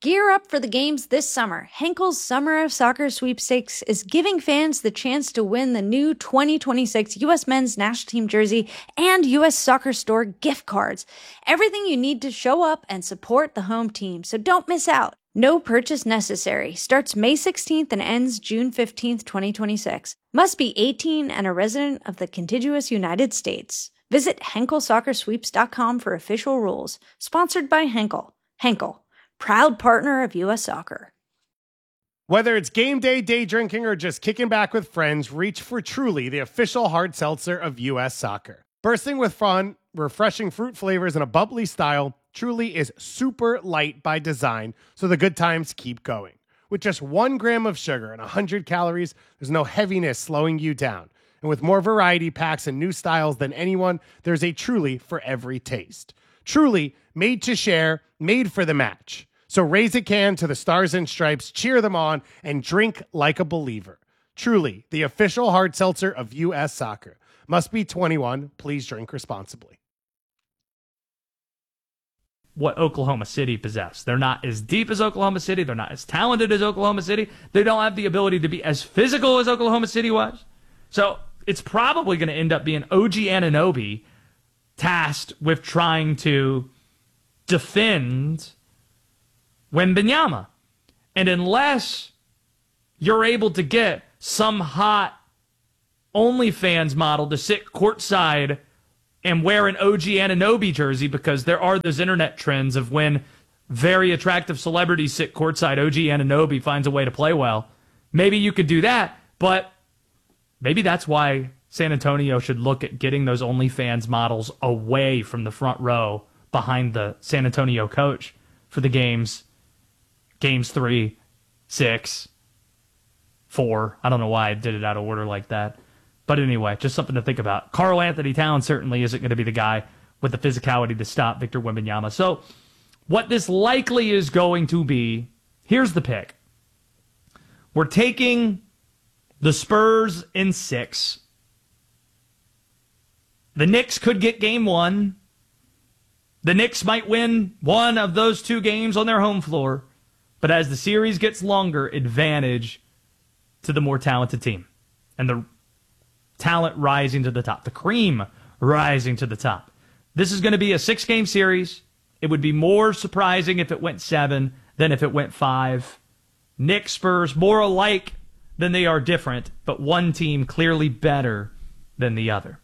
Gear up for the games this summer. Henkel's Summer of Soccer Sweepstakes is giving fans the chance to win the new 2026 U.S. Men's National Team jersey and U.S. Soccer Store gift cards. Everything you need to show up and support the home team, so don't miss out. No purchase necessary. Starts May 16th and ends June 15th, 2026. Must be 18 and a resident of the contiguous United States. Visit HenkelSoccerSweeps.com for official rules. Sponsored by Henkel. Henkel, proud partner of U.S. Soccer. Whether it's game day, day drinking, or just kicking back with friends, reach for Truly, the official hard seltzer of U.S. Soccer. Bursting with fun, refreshing fruit flavors, and a bubbly style, Truly is super light by design, so the good times keep going. With just 1 gram of sugar and 100 calories, there's no heaviness slowing you down. And with more variety packs and new styles than anyone, there's a Truly for every taste. Truly, made to share, made for the match. So raise a can to the Stars and Stripes, cheer them on, and drink like a believer. Truly, the official hard seltzer of U.S. Soccer. Must be 21. Please drink responsibly. What Oklahoma City possess. They're not as deep as Oklahoma City. They're not as talented as Oklahoma City. They don't have the ability to be as physical as Oklahoma City was. So it's probably going to end up being OG Anunoby tasked with trying to defend Wembanyama. And unless you're able to get some hot OnlyFans model to sit courtside and wear an OG Anunoby jersey, because there are those internet trends of when very attractive celebrities sit courtside, OG Anunoby finds a way to play well. Maybe you could do that, but maybe that's why San Antonio should look at getting those OnlyFans models away from the front row behind the San Antonio coach for the games 3, 6, 4. I don't know why I did it out of order like that. But anyway, just something to think about. Karl Anthony Towns certainly isn't going to be the guy with the physicality to stop Victor Wembanyama. So what this likely is going to be, here's the pick. We're taking the Spurs in 6. The Knicks could get game 1. The Knicks might win one of those 2 games on their home floor. But as the series gets longer, advantage to the more talented team. And the talent rising to the top. The cream rising to the top. This is going to be a 6-game series. It would be more surprising if it went 7 than if it went 5. Knicks, Spurs, more alike than they are different, but one team clearly better than the other.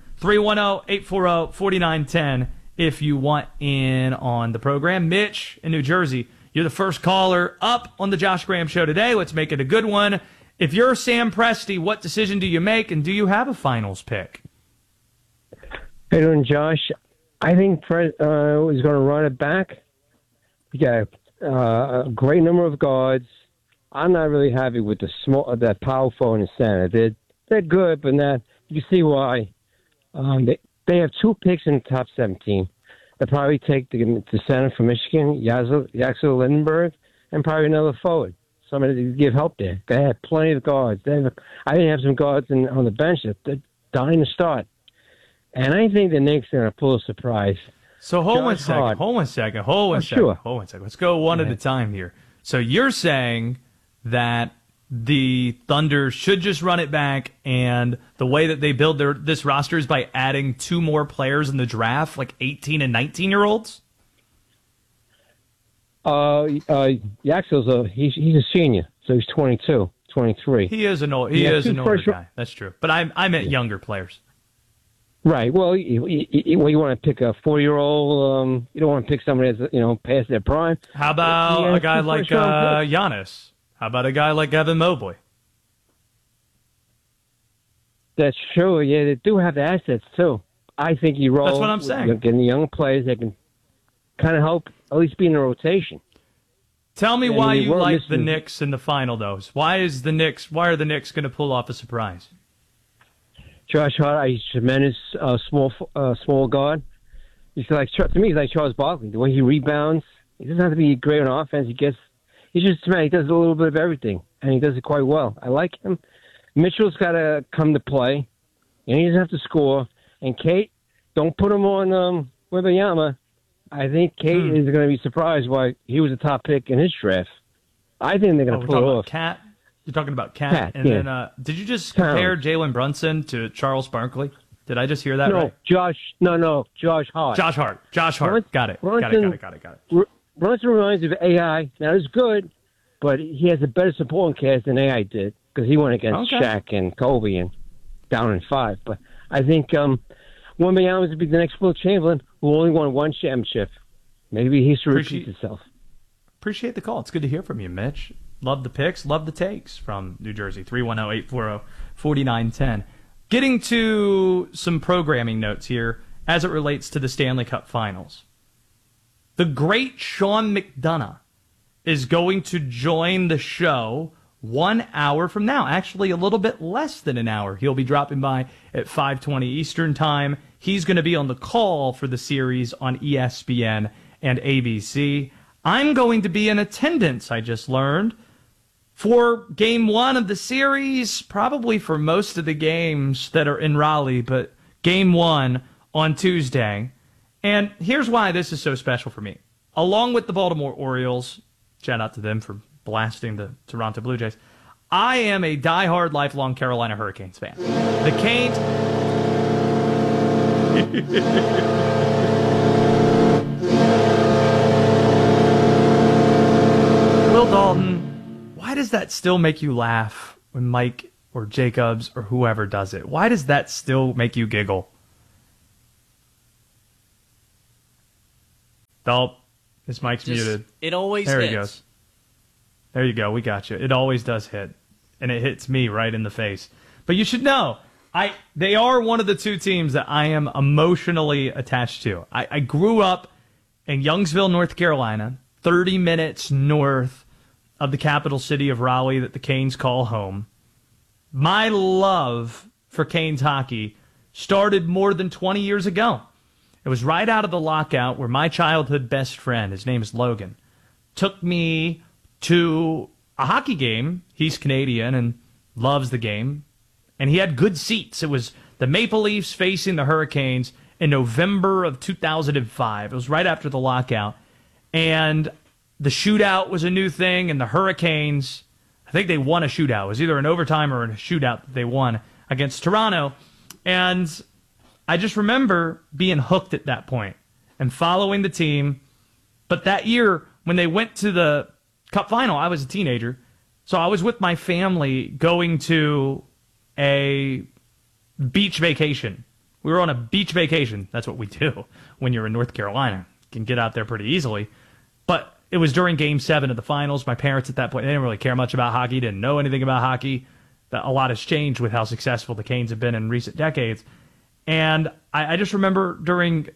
310-840-4910 if you want in on the program. Mitch in New Jersey, you're the first caller up on the Josh Graham Show today. Let's make it a good one. If you're Sam Presti, what decision do you make, and do you have a finals pick? Hey, doing, Josh. I think Fred is going to run it back. We got a great number of guards. I'm not really happy with that power forward in the center. They're good, but not. You see why. They have 2 picks in the top 17. They'll probably take the center from Michigan, Yaxel Lindenberg, and probably another forward. Somebody to give help there. They have plenty of guards. I didn't have some guards on the bench that they're dying to start. And I think the Knicks are going to pull a surprise. So hold one second. Let's go one at a time here. So you're saying that the Thunder should just run it back, and the way that they build this roster is by adding 2 more players in the draft, like 18 and 19-year-olds? Yaxel's he's a senior, so he's 22, 23. He is an older guy. That's true. But I meant younger players. Right. Well, you want to pick a 4-year-old. You don't want to pick somebody that's past their prime. How about a guy like Giannis? How about a guy like Evan Mobley? That's true. Yeah, they do have the assets too. I think you roll. That's what I'm saying. Getting the young players that can kind of help at least be in the rotation. Tell me why you like the Knicks in the final, though. Why are the Knicks going to pull off a surprise? Josh Hart, he's a tremendous small guard. To me, he's like Charles Barkley. The way he rebounds, he doesn't have to be great on offense. He does a little bit of everything, and he does it quite well. I like him. Mitchell's got to come to play, and he doesn't have to score. And Kate, don't put him on Wembanyama. I think Kate is going to be surprised why he was a top pick in his draft. I think they're going to pull it off. Cat? You're talking about Cat? And yeah. then, did you just compare Jalen Brunson to Charles Barkley? Did I just hear that right? Josh Hart. Josh Hart. Got it. Brunson reminds me of AI. Now, it's good, but he has a better supporting cast than AI did because he went against Shaq and Kobe and down in 5. But I think Wemby Allen will be the next Will Chamberlain who only won one championship. Maybe history repeats itself. Appreciate the call. It's good to hear from you, Mitch. Love the picks, love the takes from New Jersey. 310-840-4910. Getting to some programming notes here as it relates to the Stanley Cup Finals. The great Sean McDonough is going to join the show 1 hour from now. Actually, a little bit less than an hour. He'll be dropping by at 5:20 Eastern Time. He's going to be on the call for the series on ESPN and ABC. I'm going to be in attendance, I just learned, for Game 1 of the series, probably for most of the games that are in Raleigh, but Game 1 on Tuesday. And here's why this is so special for me. Along with the Baltimore Orioles, shout out to them for blasting the Toronto Blue Jays, I am a diehard, lifelong Carolina Hurricanes fan. The Canes... Will Dalton, why does that still make you laugh when Mike or Jacobs or whoever does it? Why does that still make you giggle? Dalton, his mic's muted. It always there hits. He goes. There you go. We got you. It always does hit. And it hits me right in the face. But you should know, they are one of the two teams that I am emotionally attached to. I grew up in Youngsville, North Carolina, 30 minutes north of the capital city of Raleigh that the Canes call home. My love for Canes hockey started more than 20 years ago. It was right out of the lockout where my childhood best friend, his name is Logan, took me to a hockey game. He's Canadian and loves the game. And he had good seats. It was the Maple Leafs facing the Hurricanes in November of 2005. It was right after the lockout. And the shootout was a new thing, and the Hurricanes, I think they won a shootout. It was either an overtime or a shootout that they won against Toronto. And I just remember being hooked at that point and following the team. But that year, when they went to the Cup final, I was a teenager. So I was with my family going to a beach vacation. We were on a beach vacation. That's what we do when you're in North Carolina. You can get out there pretty easily. But it was during Game 7 of the finals. My parents at that point, they didn't really care much about hockey, didn't know anything about hockey. A lot has changed with how successful the Canes have been in recent decades. And I just remember during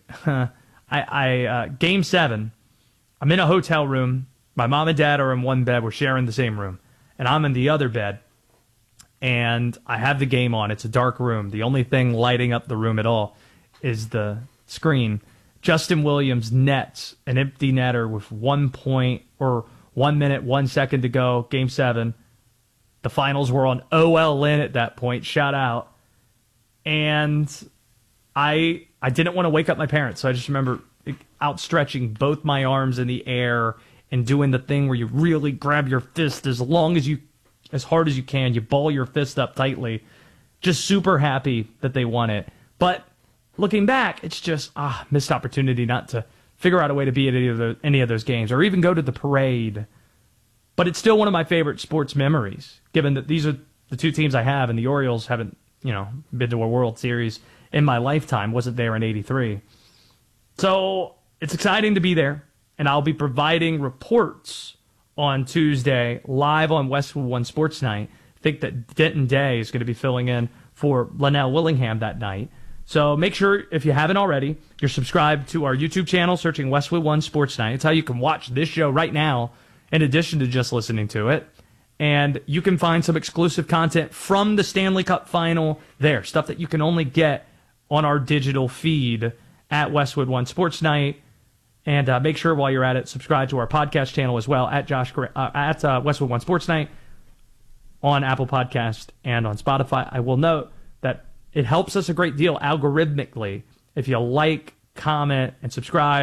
Game 7, I'm in a hotel room. My mom and dad are in one bed. We're sharing the same room. And I'm in the other bed. And I have the game on. It's a dark room. The only thing lighting up the room at all is the screen. Justin Williams nets an empty netter with 1 point or 1 minute, 1 second to go. Game 7. The finals were on OLN at that point. Shout out. And I didn't want to wake up my parents, so I just remember outstretching both my arms in the air and doing the thing where you really grab your fist as hard as you can. You ball your fist up tightly. Just super happy that they won it. But looking back, it's just missed opportunity not to figure out a way to be at any of those games or even go to the parade. But it's still one of my favorite sports memories, given that these are the two teams I have, and the Orioles haven't, been to a World Series in my lifetime. Wasn't there in '83. So it's exciting to be there, and I'll be providing reports on Tuesday live on Westwood One Sports Night. I think that Denton Day is going to be filling in for Linnell Willingham that night. So make sure, if you haven't already, you're subscribed to our YouTube channel, searching Westwood One Sports Night. It's how you can watch this show right now, in addition to just listening to it. And you can find some exclusive content from the Stanley Cup Final there, stuff that you can only get on our digital feed at Westwood One Sports Night. And make sure while you're at it, subscribe to our podcast channel as well at Westwood One Sports Night on Apple Podcast and on Spotify. I will note that it helps us a great deal algorithmically if you like, comment, and subscribe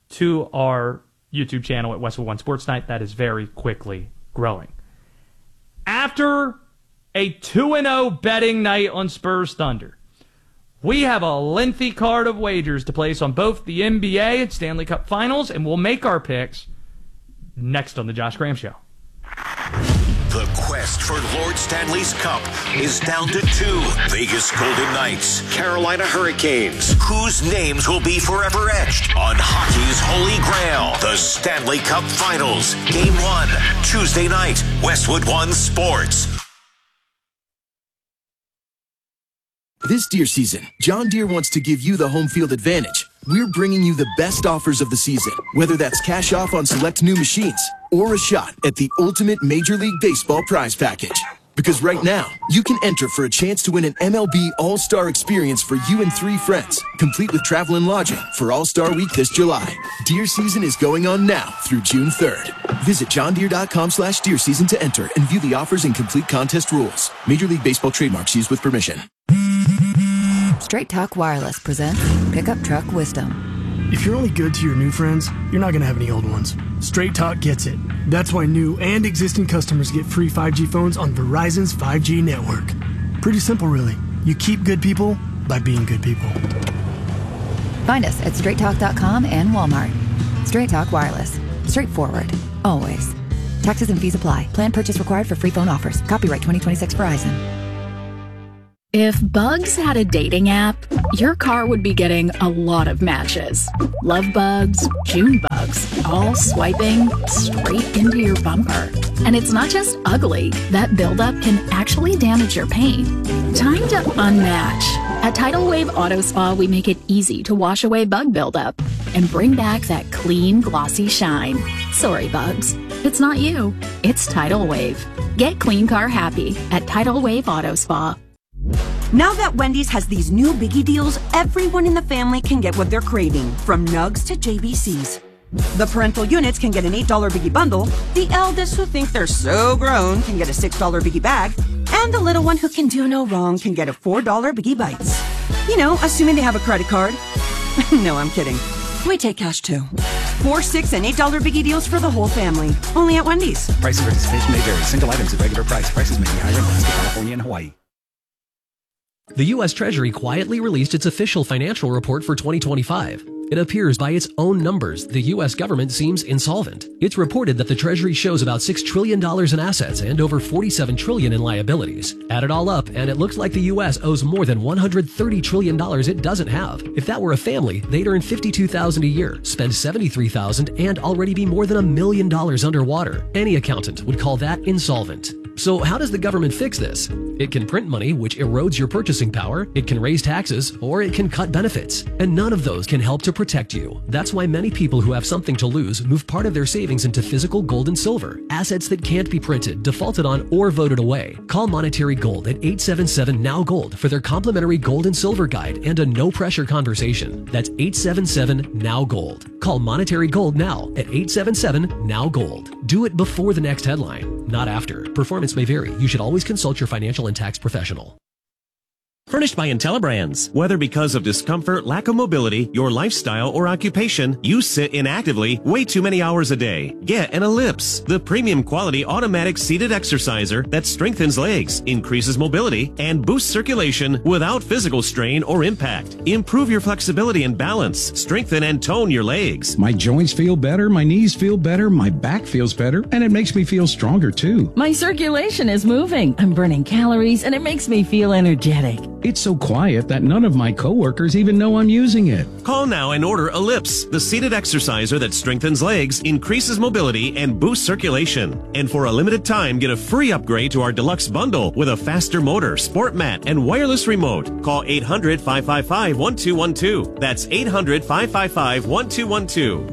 to our YouTube channel at Westwood One Sports Night. That is very quickly growing. After a 2-0 betting night on Spurs Thunder, we have a lengthy card of wagers to place on both the NBA and Stanley Cup Finals, and we'll make our picks next on The Josh Graham Show. The quest for Lord Stanley's Cup is down to 2. Vegas Golden Knights, Carolina Hurricanes. Whose names will be forever etched on hockey's holy grail? The Stanley Cup Finals. Game 1, Tuesday night, Westwood One Sports. This deer season, John Deere wants to give you the home field advantage. We're bringing you the best offers of the season, whether that's cash off on select new machines or a shot at the ultimate Major League Baseball prize package. Because right now, you can enter for a chance to win an MLB All-Star experience for you and 3 friends, complete with travel and lodging for All-Star Week this July. Deer season is going on now through June 3rd. Visit johndeere.com/deer season to enter and view the offers and complete contest rules. Major League Baseball trademarks used with permission. Straight Talk Wireless presents Pickup Truck Wisdom. If you're only good to your new friends, you're not going to have any old ones. Straight Talk gets it. That's why new and existing customers get free 5G phones on Verizon's 5G network. Pretty simple, really. You keep good people by being good people. Find us at straighttalk.com and Walmart. Straight Talk Wireless. Straightforward. Always. Taxes and fees apply. Plan purchase required for free phone offers. Copyright 2026 Verizon. If Bugs had a dating app, your car would be getting a lot of matches. Love bugs, June bugs, all swiping straight into your bumper. And it's not just ugly. That buildup can actually damage your paint. Time to unmatch. At Tidal Wave Auto Spa, we make it easy to wash away bug buildup and bring back that clean, glossy shine. Sorry, bugs. It's not you. It's Tidal Wave. Get clean car happy at Tidal Wave Auto Spa. Now that Wendy's has these new biggie deals, everyone in the family can get what they're craving, from nugs to JBCs. The parental units can get an $8 biggie bundle, the eldest who think they're so grown can get a $6 biggie bag, and the little one who can do no wrong can get a $4 biggie bites. You know, assuming they have a credit card. No, I'm kidding. We take cash too. 4, 6, and $8 biggie deals for the whole family. Only at Wendy's. Price and participation may vary. Single items at regular price. Prices may be higher in Alaska, California, and Hawaii. The U.S. Treasury quietly released its official financial report for 2025. It appears by its own numbers the U.S. government seems insolvent. It's reported that the Treasury shows about $6 trillion in assets and over $47 trillion in liabilities. Add it all up, and it looks like the U.S. owes more than $130 trillion it doesn't have. If that were a family, they'd earn $52,000 a year, spend $73,000, and already be more than $1 million underwater. Any accountant would call that insolvent. So how does the government fix this? It can print money, which erodes your purchasing power, it can raise taxes, or it can cut benefits. And none of those can help to protect you. That's why many people who have something to lose move part of their savings into physical gold and silver, assets that can't be printed, defaulted on, or voted away. Call Monetary Gold at 877-NOW-GOLD for their complimentary gold and silver guide and a no-pressure conversation. That's 877-NOW-GOLD. Call Monetary Gold now at 877-NOW-GOLD. Do it before the next headline, not after. Performance may vary. You should always consult your financial and tax professional. Furnished by IntelliBrands. Whether because of discomfort, lack of mobility, your lifestyle, or occupation, you sit inactively way too many hours a day. Get an Ellipse, the premium quality automatic seated exerciser that strengthens legs, increases mobility, and boosts circulation without physical strain or impact. Improve your flexibility and balance, strengthen and tone your legs. My joints feel better, my knees feel better, my back feels better, and it makes me feel stronger too. My circulation is moving, I'm burning calories, and it makes me feel energetic. It's so quiet that none of my coworkers even know I'm using it. Call now and order Ellipse, the seated exerciser that strengthens legs, increases mobility, and boosts circulation. And for a limited time, get a free upgrade to our deluxe bundle with a faster motor, sport mat, and wireless remote. Call 800-555-1212. That's 800-555-1212.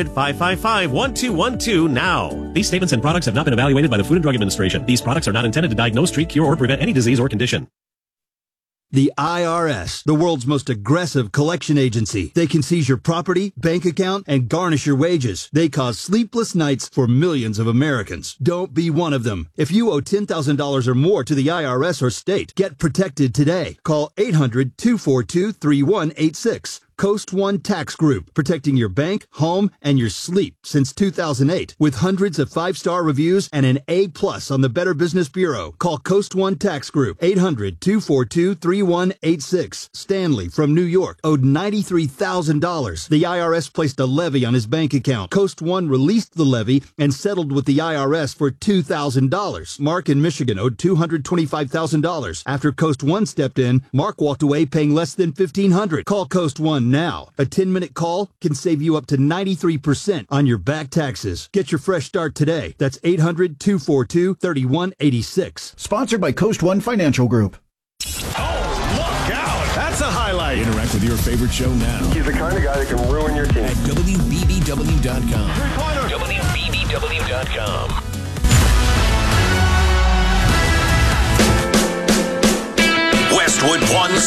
800-555-1212 now. These statements and products have not been evaluated by the Food and Drug Administration. These products are not intended to diagnose, treat, cure, or prevent any disease or condition. The IRS, the world's most aggressive collection agency. They can seize your property, bank account, and garnish your wages. They cause sleepless nights for millions of Americans. Don't be one of them. If you owe $10,000 or more to the IRS or state, get protected today. Call 800-242-3186. Coast One Tax Group, protecting your bank, home, and your sleep since 2008. With hundreds of 5-star reviews and an A+ on the Better Business Bureau. Call Coast One Tax Group, 800-242-3186. Stanley from New York owed $93,000. The IRS placed a levy on his bank account. Coast One released the levy and settled with the IRS for $2,000. Mark in Michigan owed $225,000. After Coast One stepped in, Mark walked away paying less than $1,500. Call Coast One now. A 10-minute call can save you up to 93% on your back taxes. Get your fresh start today. That's 800-242-3186. Sponsored by Coast One Financial Group. That's a highlight. Interact with your favorite show now. He's the kind of guy that can ruin your team. At WBBW.com. WBBW.com. Westwood One